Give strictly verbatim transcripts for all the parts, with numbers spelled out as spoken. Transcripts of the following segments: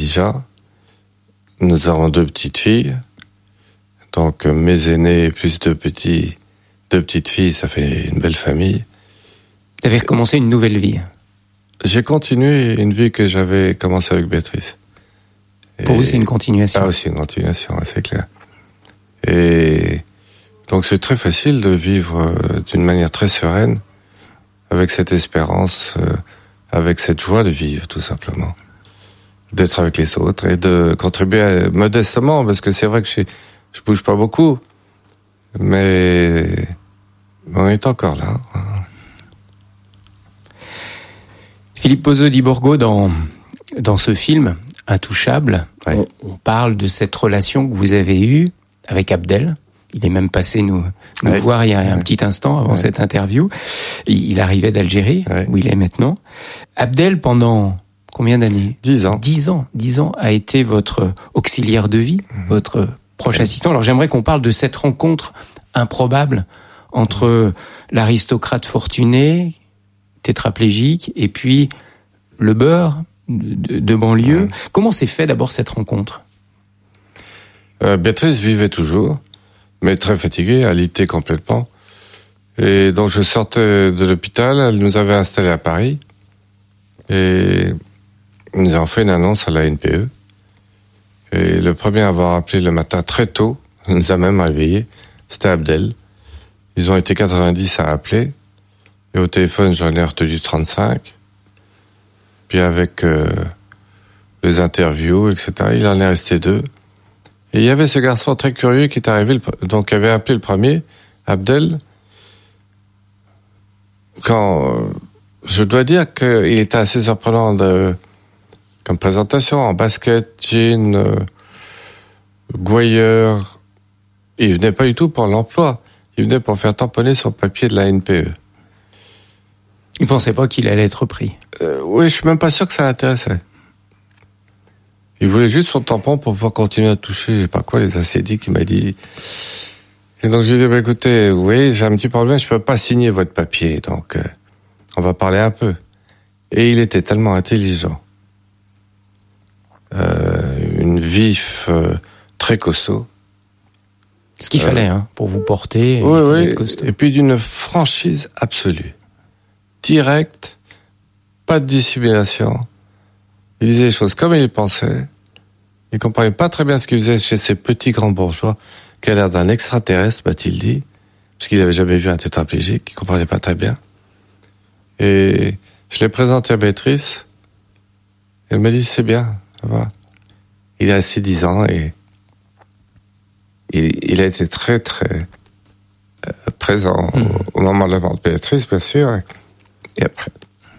Khadija. Nous avons deux petites filles. Donc, mes aînés plus deux petits, deux petites filles, ça fait une belle famille. Vous avez recommencé une nouvelle vie. J'ai continué une vie que j'avais commencée avec Béatrice. Pour Et... vous, c'est une continuation. Ah oui, c'est une continuation, c'est clair. Et donc, c'est très facile de vivre d'une manière très sereine, avec cette espérance, avec cette joie de vivre, tout simplement. D'être avec les autres et de contribuer modestement, parce que c'est vrai que je, je bouge pas beaucoup, mais on est encore là. Philippe Pozzo di Borgo, dans, dans ce film, Intouchable, ouais. on, on parle de cette relation que vous avez eue avec Abdel. Il est même passé nous, nous ouais. voir il y a un ouais. petit instant avant ouais. cette interview. Il arrivait d'Algérie, ouais. où il est maintenant. Abdel, pendant combien d'années ? Dix ans. Dix ans. Dix ans a été votre auxiliaire de vie, mmh. votre proche ouais. assistant. Alors j'aimerais qu'on parle de cette rencontre improbable entre l'aristocrate fortuné, tétraplégique, et puis le beurre de, de banlieue. Mmh. Comment s'est fait d'abord cette rencontre ? euh, Béatrice vivait toujours, mais très fatiguée, alitée complètement. Et donc je sortais de l'hôpital, elle nous avait installés à Paris, et nous avons fait une annonce à la N P E. Et le premier à avoir appelé le matin très tôt, il nous a même réveillés, c'était Abdel. Ils ont été quatre-vingt-dix à appeler, et au téléphone j'en ai retenu trente-cinq. Puis avec euh, les interviews, et cetera, il en est resté deux. Et il y avait ce garçon très curieux qui est arrivé, donc qui avait appelé le premier, Abdel. Quand euh, je dois dire qu'il était assez surprenant de, comme présentation, en basket, jean, euh, gouailleur. Il venait pas du tout pour l'emploi. Il venait pour faire tamponner son papier de la N P E. Il pensait pas qu'il allait être pris. Euh, oui, je suis même pas sûr que ça l'intéressait. Il voulait juste son tampon pour pouvoir continuer à toucher, je sais pas quoi, les acédiques, il m'a dit. Et donc, je lui ai dit, bah, écoutez, oui, j'ai un petit problème, je peux pas signer votre papier, donc, euh, on va parler un peu. Et il était tellement intelligent. Euh, une vif, euh, très costaud. Ce qu'il euh, fallait, hein, pour vous porter. Oui, oui. Et puis d'une franchise absolue. Direct, pas de dissimulation. Il disait les choses comme il pensait. Il comprenait pas très bien ce qu'il faisait chez ces petits grands bourgeois, qui a l'air d'un extraterrestre, m'a-t-il dit, parce qu'il n'avait jamais vu un tétraplégique, il comprenait pas très bien. Et je l'ai présenté à Béatrice. Elle m'a dit, c'est bien, ça va. Il est resté dix ans et il, il a été très, très euh, présent mmh. au, au moment de la mort de Béatrice, bien sûr, et, et après.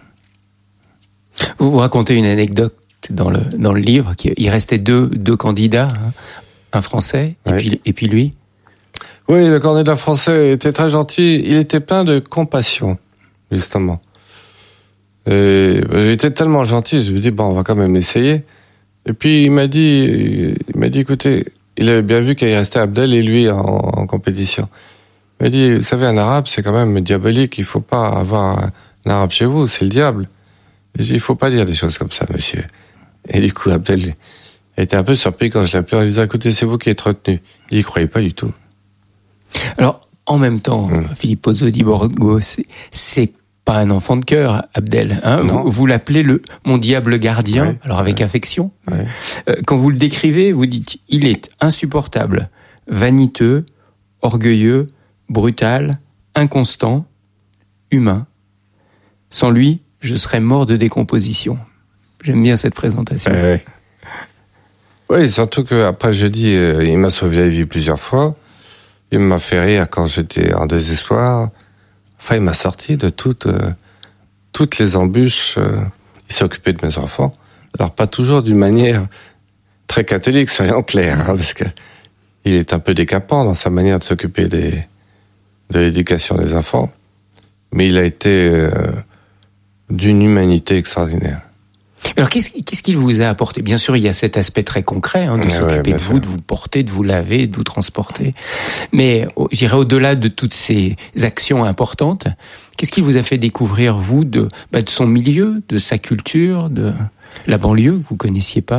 Vous racontez une anecdote dans le dans le livre. Il restait deux deux candidats, hein, un Français et, oui. puis, et puis lui. Oui, le candidat français était très gentil. Il était plein de compassion, justement. Et il était tellement gentil, je me dis bon, on va quand même l'essayer. Et puis il m'a dit, il m'a dit, écoutez, il avait bien vu qu'il restait Abdel et lui en, en compétition. Il m'a dit, vous savez, un arabe, c'est quand même diabolique. Il faut pas avoir un, un arabe chez vous, c'est le diable. J'ai dit, il faut pas dire des choses comme ça, monsieur. Et du coup, Abdel était un peu surpris quand je l'appelais en lui disant, écoutez, c'est vous qui êtes retenu. Il y croyait pas du tout. Alors, en même temps, mmh. Philippe Pozzo di Borgo, c'est, c'est pas un enfant de cœur, Abdel. Hein, vous, vous l'appelez le mon diable gardien, ouais, alors avec ouais. affection. Ouais. Euh, quand vous le décrivez, vous dites, il est insupportable, vaniteux, orgueilleux, brutal, inconstant, humain. Sans lui, je serais mort de décomposition. J'aime bien cette présentation. Euh, oui, surtout qu'après jeudi, euh, il m'a sauvé la vie plusieurs fois. Il m'a fait rire quand j'étais en désespoir. Enfin, il m'a sorti de toutes, euh, toutes les embûches. Euh, il s'est occupé de mes enfants. Alors, pas toujours d'une manière très catholique, soyons clairs, hein, parce que il est un peu décapant dans sa manière de s'occuper des, de l'éducation des enfants. Mais il a été euh, d'une humanité extraordinaire. Alors, qu'est-ce, qu'est-ce qu'il vous a apporté ? Bien sûr, il y a cet aspect très concret, hein, de ouais, s'occuper de vous, de vous porter, de vous laver, de vous transporter. Mais, j'irais au-delà de toutes ces actions importantes, qu'est-ce qu'il vous a fait découvrir, vous, de, bah, de son milieu, de sa culture, de la banlieue que vous connaissiez pas ?